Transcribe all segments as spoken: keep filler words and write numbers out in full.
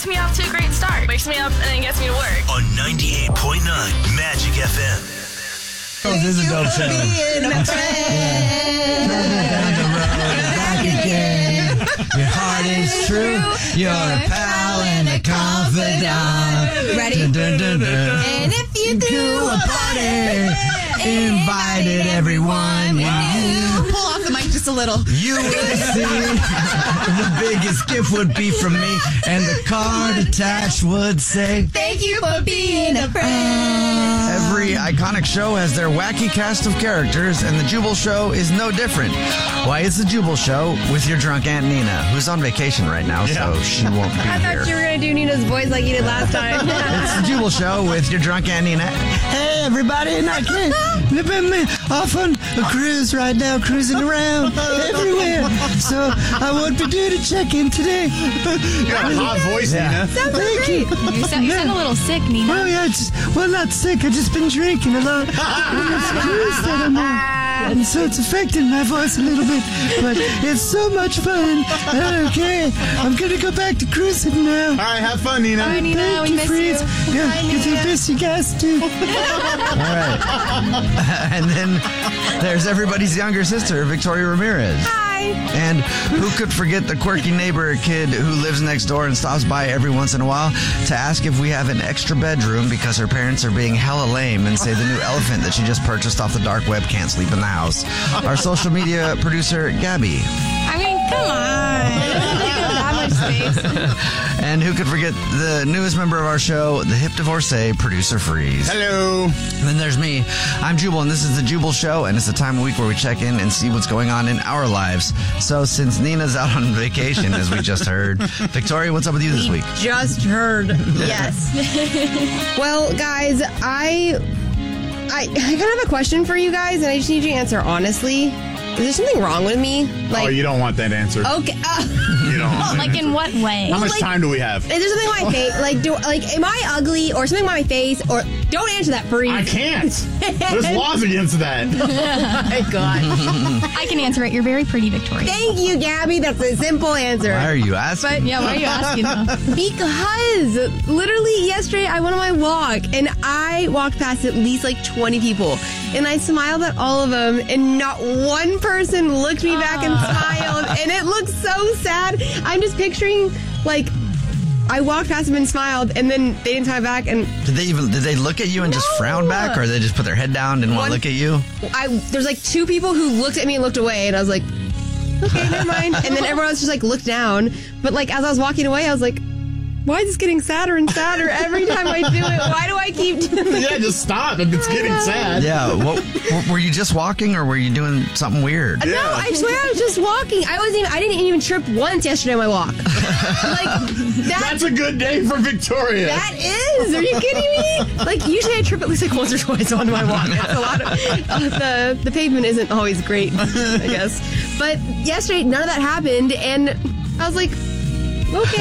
me off to a great start. Wakes me up and then gets me to work. On ninety-eight point nine Magic F M. Oh, this is a dope show. Back again. Your heart is true. You're a pal and a confidant. Ready? Dun, dun, dun, dun. And if you do a party, invited everyone. You, pull off the mic just a little. you would see the biggest gift would be from me, and the card attached would say, Thank you for being a friend. Every iconic show has their wacky cast of characters, and the Jubal Show is no different. Why, it's the Jubal Show with your drunk Aunt Nina, who's on vacation right now, Yeah. so she won't be I here. thought you were going to do Nina's voice like you did last time. It's the Jubal Show with your drunk Aunt Nina. Hey, everybody, and I can't live in me off on a cruise right now, cruising around everywhere. So I won't be due to check in today. You got a hot voice, Yeah. Nina. Sounds Thank great. you. You sound, you sound a little sick, Nina. Oh, yeah, it's, well, not sick. I've just been drinking a lot. on this cruise that I'm on. And so it's affecting my voice a little bit. But it's so much fun. Okay, I'm going to go back to cruising now. All right, have fun, Nina. Bye, Nina. Thank we you, miss Freeze. you. Yeah, Bye, you Nina. miss you guys, too. All right. And then there's everybody's younger sister, Victoria Ramirez. Hi. And who could forget the quirky neighbor kid who lives next door and stops by every once in a while to ask if we have an extra bedroom because her parents are being hella lame and say the new elephant that she just purchased off the dark web can't sleep in the house. Our social media producer, Gabby. I mean, come on. It doesn't take up that much space. And who could forget the newest member of our show, the hip divorcee, producer Freeze. Hello. And then there's me. I'm Jubal, and this is the Jubal Show, and it's the time of week where we check in and see what's going on in our lives. So since Nina's out on vacation, as we just heard, Victoria, what's up with you this week? Just heard. Yes. Well, guys, I, I, I kind of have a question for you guys, and I just need you to answer honestly. Is there something wrong with me? Like, Oh, you don't want that answer. okay. Uh, You don't want that Like, in answer. what way? How much like- time do we have? is there something on my face? Like, do like, am I ugly or something on my face? Or don't answer that, Freeze. I can't. There's laws against that. Oh my God. I can answer it. You're very pretty, Victoria. Thank you, Gabby. That's a simple answer. Why are you asking? Yeah, why are you asking, though? Because literally yesterday I went on my walk and I walked past at least like twenty people and I smiled at all of them and not one person looked me back and smiled and it looked so sad. I'm just picturing like I walked past them and smiled and then they didn't smile back and Did they even did they look at you and just No. frown back, or they just put their head down, didn't want One- to look at you? I there's like two people who looked at me and looked away and I was like, okay, never mind. And then everyone else just like looked down. But like as I was walking away, I was like, why is this getting sadder and sadder every time I do it? Why do I keep doing it? Yeah, just stop. If it's getting sad. Yeah. What, w- were you just walking, or were you doing something weird? No, I swear I was just walking. I wasn't even, I didn't even trip once yesterday on my walk. Like that That's a good day for Victoria. that is. Are you kidding me? Like usually I trip at least like once or twice on my walk. That's a lot of uh, the the pavement isn't always great, I guess. But yesterday none of that happened and I was like, okay.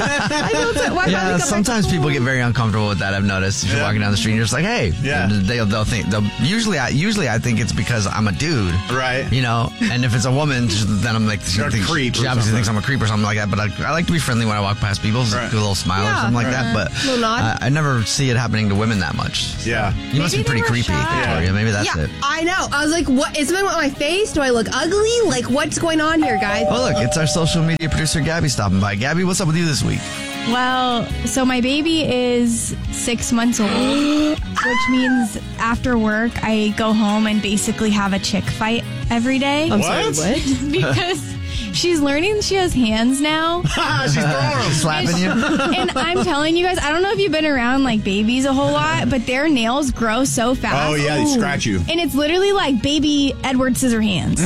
I feel so, why Yeah, finally got sometimes back to people school? get very uncomfortable with that. I've noticed. If you're Yeah. walking down the street, and you're just like, "Hey," Yeah. and they'll they'll think they'll usually I usually I think it's because I'm a dude, Right. You know, and if it's a woman, then I'm like, she You're a thinks- creep or She obviously something. thinks I'm a creep or something like that. But I, I like to be friendly when I walk past people, just Right. do a little smile or Yeah. something like Right. that. But Little nod. I, I never see it happening to women that much. Yeah. You must Maybe be pretty they were creepy, shy. Victoria. Maybe that's yeah, it. I know. I was like, what is something on my face? Do I look ugly? Like what's going on here, guys? Oh, look, it's our social media producer Gabby stopping by. Gabby, what's up with you this week? Well, so my baby is six months old, which means after work, I go home and basically have a chick fight every day. I'm What? sorry, what? Because she's learning she has hands now. She's throwing them. Slapping you? And I'm telling you guys, I don't know if you've been around like babies a whole lot, but their nails grow so fast. Oh, yeah, they scratch you. And it's literally like baby Edward Scissorhands.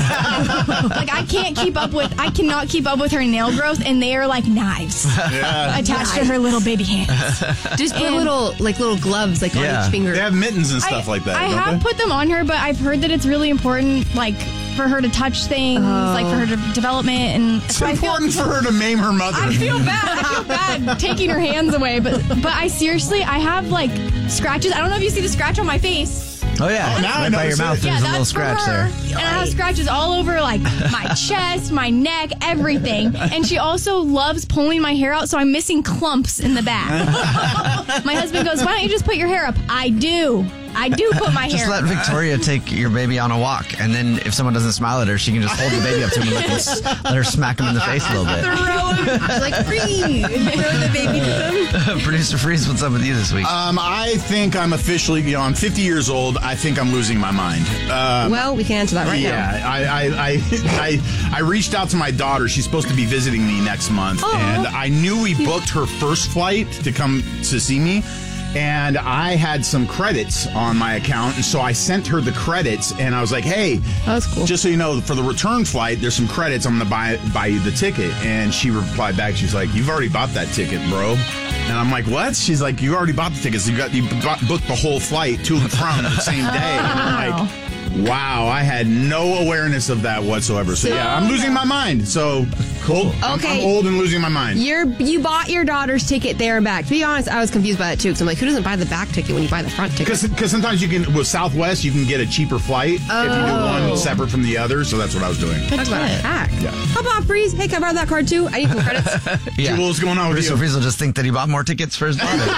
Like I can't keep up with, I cannot keep up with her nail growth, and they are like knives Yeah. attached to her little baby hands. Just put And- little like little gloves like Yeah. on each finger. They have mittens and stuff I, like that, I don't have they? put them on her, but I've heard that it's really important, like for her to touch things, like for her to development, and It's so I feel. important for her to maim her mother. I feel bad. I feel bad taking her hands away, but but I seriously, I have like scratches. I don't know if you see the scratch on my face. Oh, yeah. Oh, now I right know by your it's mouth, it. there's Yeah, a little that's scratch for her. there. And I have scratches all over like my chest, my neck, everything. And she also loves pulling my hair out, so I'm missing clumps in the back. My husband goes, "Why don't you just put your hair up?" I do. I do put my Just hair let up. Victoria take your baby on a walk, and then if someone doesn't smile at her, she can just hold the baby up to him and let, them s- let her smack him in the face a little bit. Throw him. Like, free. Throw the baby to them. Producer Freeze, what's up with you this week? Um, I think I'm officially, you know, I'm fifty years old. I think I'm losing my mind. Um, Well, we can answer that right now. yeah, I, I, I, I, I reached out to my daughter. She's supposed to be visiting me next month, Aw. and I knew we booked her first flight to come to see me. And I had some credits on my account, and so I sent her the credits, and I was like, "Hey, That's cool. just so you know, for the return flight, there's some credits. I'm gonna buy buy you the ticket." And she replied back, she's like, "You've already bought that ticket, bro." And I'm like, "What?" She's like, "You already bought the tickets. You got you bought, booked the whole flight to and from the same day." And I'm like, wow, I had no awareness of that whatsoever. So yeah, I'm losing my mind. So cool. I'm, Okay. I'm old and losing my mind. You're you bought your daughter's ticket there and back. To be honest, I was confused by that too because I'm like, who doesn't buy the back ticket when you buy the front ticket? Because sometimes you can, with Southwest, you can get a cheaper flight if you do one separate from the other. So that's what I was doing. Talk about a hack. Yeah. How about Freeze? Hey, can I borrow that card too? I need some credits. Yeah. Well, what's going on with Producer you? Freeze will just think that he bought more tickets for his daughter. So,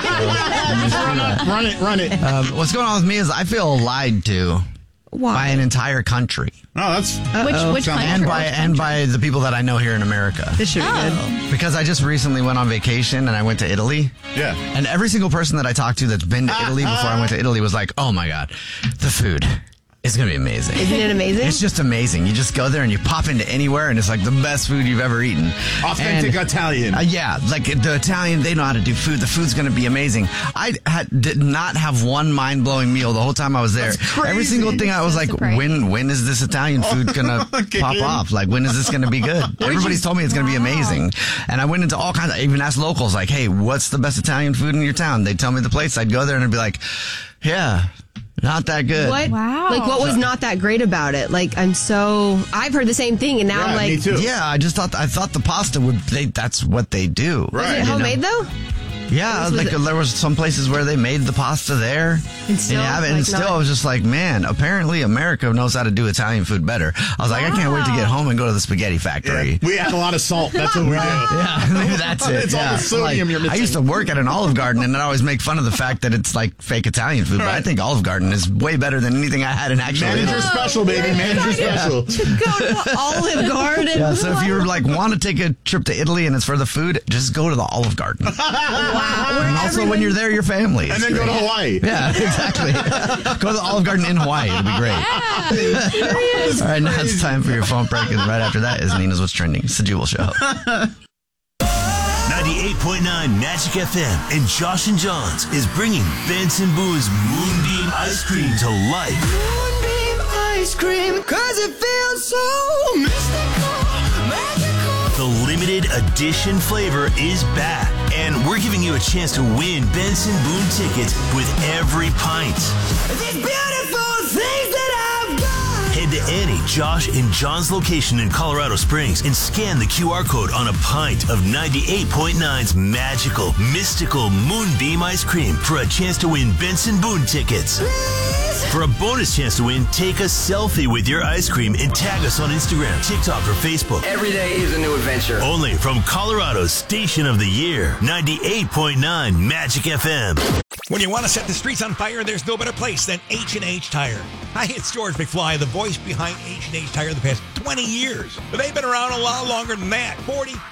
Run it, run it. um, what's going on with me is I feel lied to Why? by an entire country. Oh, that's Which which Sounds- country? And by and by the people that I know here in America. This should be Oh. Because I just recently went on vacation and I went to Italy. yeah. And every single person that I talked to that's been to Italy before I went to Italy was like, "Oh my God, the food is going to be amazing." Isn't it amazing? It's just amazing. You just go there and you pop into anywhere and it's like the best food you've ever eaten. Authentic And- Italian. Uh, yeah, like the Italian, they know how to do food. The food's going to be amazing. I had, did not have one mind blowing meal the whole time I was there. That's crazy. Every single thing I was So like, surprising. when when is this Italian food going to Kick pop in. off? Like, when is this going to be good? Everybody's told me it's going to be amazing. And I went into all kinds of, I even asked locals, like, "Hey, what's the best Italian food in your town?" They'd tell me the place. I'd go there and I'd be like, "Yeah, not that good." What? Wow. Like, what was not that great about it? Like, I'm so. I've heard the same thing, and now Yeah, I'm like, me too. Yeah, I just thought I thought the pasta would. They, that's what they do. Right. is it You know. homemade though? Yeah, Was like it- there was some places where they made the pasta there, And still, you have it, and like, still not- I was just like, man, apparently America knows how to do Italian food better. I was like, I can't wait to get home and go to the spaghetti factory. We add a lot of salt. That's what we do. Yeah, maybe that's it. It's all yeah. the sodium Like, you're I used to work at an Olive Garden, and I always make fun of the fact that it's like fake Italian food. But I Right. think Olive Garden is way better than anything I had in actual Manager Italy. special, baby. Manager special. To go to Olive Garden. Yeah, so if you were like want to take a trip to Italy and it's for the food, just go to the Olive Garden. Wow. And also, when you're there, your family. And It's then go to great. Hawaii. Yeah, exactly. Go to the Olive Garden in Hawaii. It'll be great. All right, now it's time for your phone break. And right after that is Nina's What's Trending. It's the Jubal Show. ninety-eight point nine Magic F M and Josh and Johns is bringing Benson Boone's Moonbeam Ice Cream to life. Moonbeam ice cream, cause it feels so mystical, magical. The limited edition flavor is back, and we're giving you a chance to win Benson Boone tickets with every pint. These beautiful things that I've got. Head to any Josh and John's location in Colorado Springs and scan the Q R code on a pint of ninety-eight point nine's magical, mystical Moonbeam ice cream for a chance to win Benson Boone tickets. For a bonus chance to win, take a selfie with your ice cream and tag us on Instagram, TikTok, or Facebook. Every day is a new adventure. Only from Colorado's Station of the Year, ninety-eight point nine Magic F M. When you want to set the streets on fire, there's no better place than H and H Tire. Hi, it's George McFly, the voice behind H and H Tire the past twenty years. But they've been around a lot longer than that, forty